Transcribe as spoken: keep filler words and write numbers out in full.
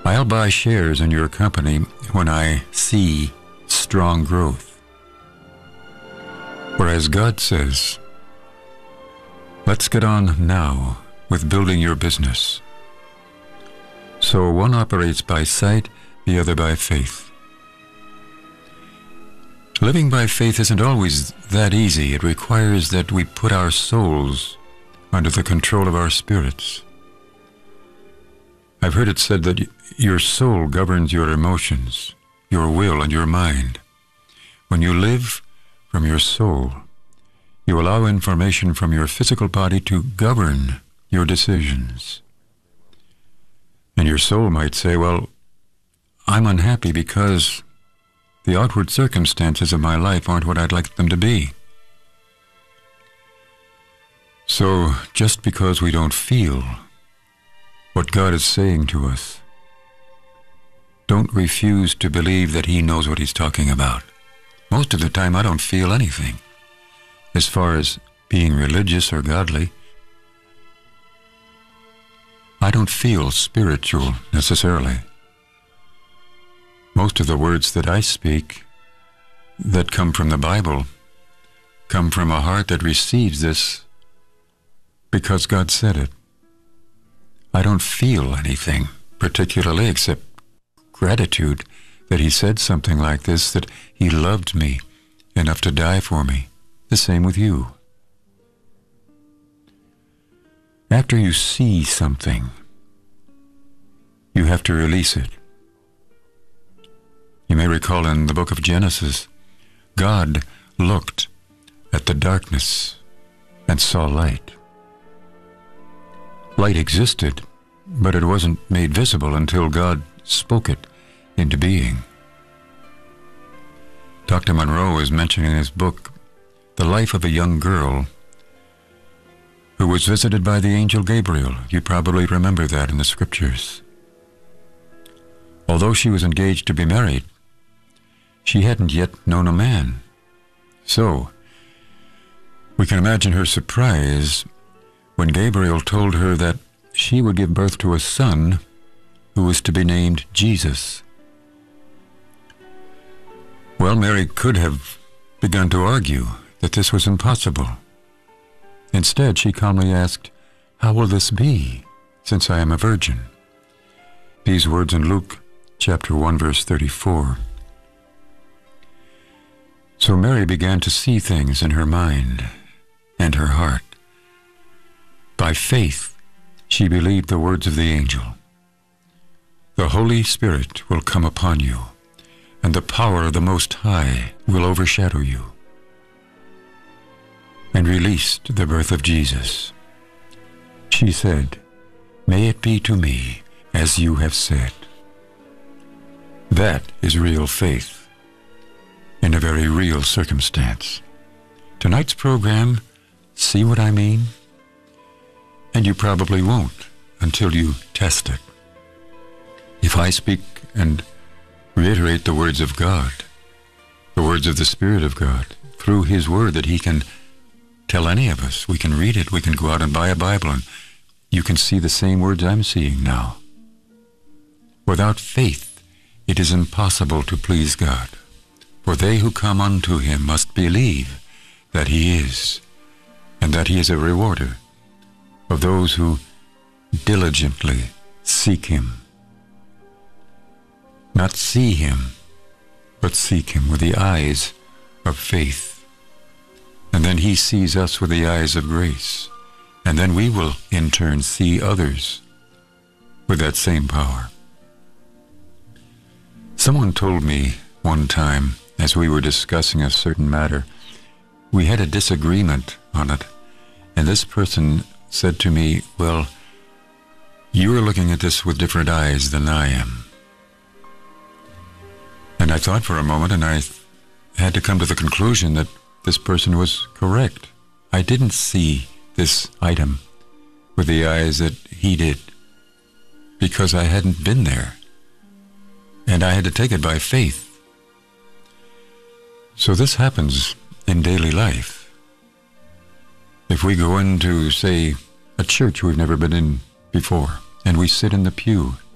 I'll buy shares in your company when I see strong growth. Whereas God says, let's get on now with building your business. So one operates by sight, the other by faith. Living by faith isn't always that easy. It requires that we put our souls under the control of our spirits. I've heard it said that your soul governs your emotions, your will, and your mind. When you live from your soul, you allow information from your physical body to govern your decisions. And your soul might say, well, I'm unhappy because the outward circumstances of my life aren't what I'd like them to be. So, just because we don't feel what God is saying to us, don't refuse to believe that He knows what He's talking about. Most of the time, I don't feel anything as far as being religious or godly. I don't feel spiritual necessarily. Most of the words that I speak that come from the Bible come from a heart that receives this because God said it. I don't feel anything particularly except gratitude that He said something like this, that He loved me enough to die for me. The same with you. After you see something, you have to release it. You may recall in the book of Genesis, God looked at the darkness and saw light. Light existed, but it wasn't made visible until God spoke it into being. Doctor Monroe is mentioning in his book the life of a young girl who was visited by the angel Gabriel. You probably remember that in the scriptures. Although she was engaged to be married, she hadn't yet known a man. So, we can imagine her surprise when Gabriel told her that she would give birth to a son who was to be named Jesus. Well, Mary could have begun to argue that this was impossible. Instead, she calmly asked, "How will this be, since I am a virgin?" These words in Luke chapter one, verse thirty-four. So Mary began to see things in her mind and her heart. By faith, she believed the words of the angel. The Holy Spirit will come upon you, and the power of the Most High will overshadow you. And released the birth of Jesus. She said, "May it be to me as you have said." That is real faith in a very real circumstance. Tonight's program, see what I mean? And you probably won't until you test it. If I speak and reiterate the words of God, the words of the Spirit of God, through His Word that He can tell any of us, we can read it, we can go out and buy a Bible, and you can see the same words I'm seeing now. Without faith, it is impossible to please God. For they who come unto Him must believe that He is, and that He is a rewarder of those who diligently seek Him. Not see Him, but seek Him with the eyes of faith. And then He sees us with the eyes of grace. And then we will, in turn, see others with that same power. Someone told me one time, as we were discussing a certain matter, we had a disagreement on it, and this person said to me, "Well, you are looking at this with different eyes than I am." And I thought for a moment, and I had to come to the conclusion that this person was correct. I didn't see this item with the eyes that he did, because I hadn't been there, and I had to take it by faith. So this happens in daily life. If we go into, say, a church we've never been in before, and we sit in the pew